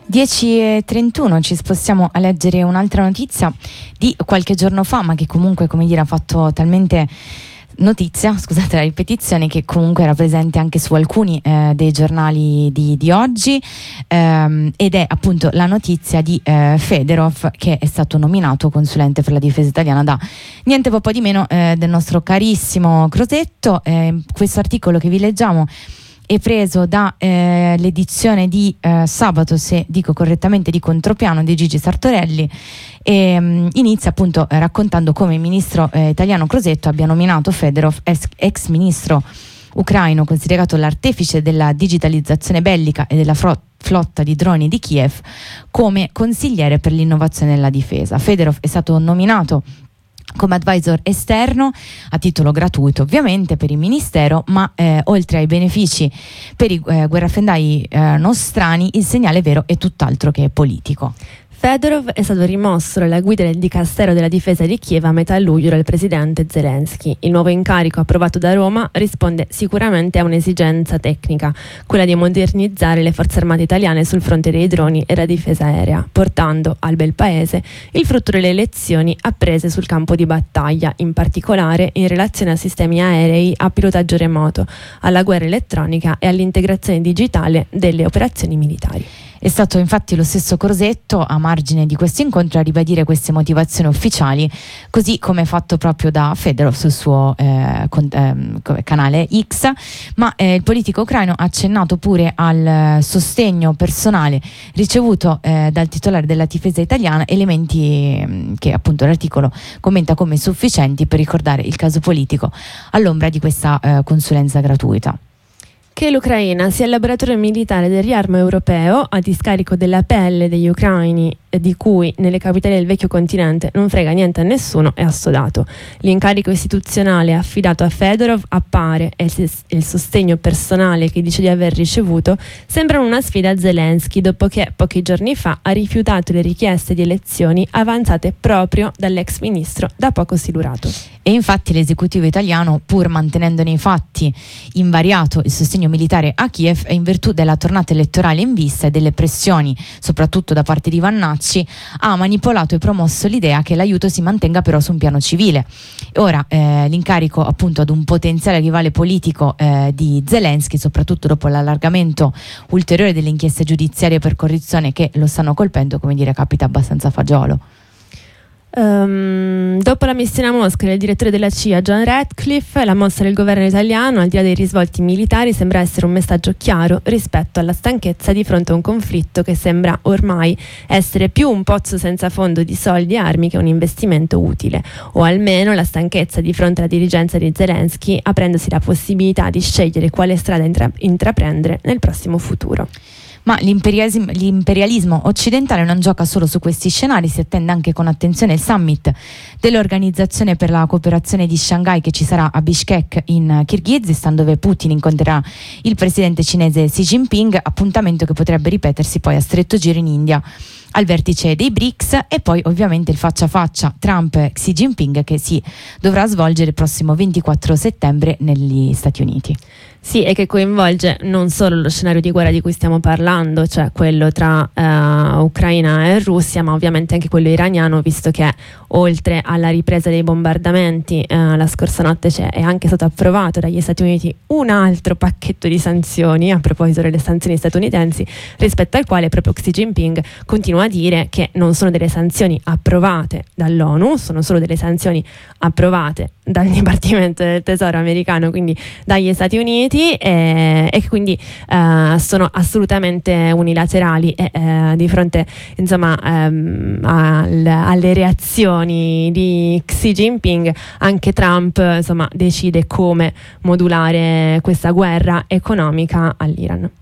10:31 ci spostiamo a leggere un'altra notizia di qualche giorno fa, ma che comunque, come dire, ha fatto talmente notizia, scusate la ripetizione, che comunque era presente anche su alcuni dei giornali di oggi, ed è appunto la notizia di Fedorov, che è stato nominato consulente per la difesa italiana da niente po' di meno del nostro carissimo Crosetto. Questo articolo che vi leggiamo è preso da l'edizione di sabato, se dico correttamente, di Contropiano di Gigi Sartorelli, e inizia appunto raccontando come il ministro italiano Crosetto abbia nominato Fedorov, ex ministro ucraino considerato l'artefice della digitalizzazione bellica e della flotta di droni di Kiev, come consigliere per l'innovazione nella difesa. Fedorov è stato nominato come advisor esterno a titolo gratuito ovviamente per il ministero, ma oltre ai benefici per i guerrafondai nostrani, il segnale vero è tutt'altro che politico. Fedorov è stato rimosso dalla guida del Dicastero della Difesa di Kiev a metà luglio dal presidente Zelensky. Il nuovo incarico approvato da Roma risponde sicuramente a un'esigenza tecnica, quella di modernizzare le forze armate italiane sul fronte dei droni e la difesa aerea, portando al bel paese il frutto delle lezioni apprese sul campo di battaglia, in particolare in relazione a sistemi aerei a pilotaggio remoto, alla guerra elettronica e all'integrazione digitale delle operazioni militari. È stato infatti lo stesso Crosetto, a margine di questo incontro, a ribadire queste motivazioni ufficiali, così come fatto proprio da Fedorov sul suo canale X, ma il politico ucraino ha accennato pure al sostegno personale ricevuto dal titolare della difesa italiana, elementi che appunto l'articolo commenta come sufficienti per ricordare il caso politico all'ombra di questa consulenza gratuita. Che l'Ucraina sia il laboratorio militare del riarmo europeo a discarico della pelle degli ucraini, di cui nelle capitali del vecchio continente non frega niente a nessuno, è assodato. L'incarico istituzionale affidato a Fedorov appare, e il sostegno personale che dice di aver ricevuto sembrano una sfida a Zelensky, dopo che pochi giorni fa ha rifiutato le richieste di elezioni avanzate proprio dall'ex ministro da poco silurato. E infatti l'esecutivo italiano, pur mantenendo nei fatti invariato il sostegno militare a Kiev, in virtù della tornata elettorale in vista e delle pressioni soprattutto da parte di Vannacci, ha manipolato e promosso l'idea che l'aiuto si mantenga però su un piano civile. Ora l'incarico appunto ad un potenziale rivale politico di Zelensky, soprattutto dopo l'allargamento ulteriore delle inchieste giudiziarie per corruzione che lo stanno colpendo, come dire, capita abbastanza a fagiolo. Dopo la missione a Mosca del direttore della CIA John Ratcliffe, la mossa del governo italiano, al di là dei risvolti militari, sembra essere un messaggio chiaro rispetto alla stanchezza di fronte a un conflitto che sembra ormai essere più un pozzo senza fondo di soldi e armi che un investimento utile, o almeno la stanchezza di fronte alla dirigenza di Zelensky, aprendosi la possibilità di scegliere quale strada intraprendere nel prossimo futuro. Ma l'imperialismo occidentale non gioca solo su questi scenari, si attende anche con attenzione il summit dell'Organizzazione per la cooperazione di Shanghai, che ci sarà a Bishkek in Kirghizistan, dove Putin incontrerà il presidente cinese Xi Jinping, appuntamento che potrebbe ripetersi poi a stretto giro in India al vertice dei BRICS, e poi ovviamente il faccia a faccia Trump-Xi Jinping che si dovrà svolgere il prossimo 24 settembre negli Stati Uniti. Sì, e che coinvolge non solo lo scenario di guerra di cui stiamo parlando, cioè quello tra Ucraina e Russia, ma ovviamente anche quello iraniano, visto che oltre alla ripresa dei bombardamenti la scorsa notte è anche stato approvato dagli Stati Uniti un altro pacchetto di sanzioni, a proposito delle sanzioni statunitensi, rispetto al quale proprio Xi Jinping continua a dire che non sono delle sanzioni approvate dall'ONU, sono solo delle sanzioni approvate dal Dipartimento del Tesoro americano, quindi dagli Stati Uniti, e quindi sono assolutamente unilaterali, e di fronte insomma alle reazioni di Xi Jinping, anche Trump insomma decide come modulare questa guerra economica all'Iran.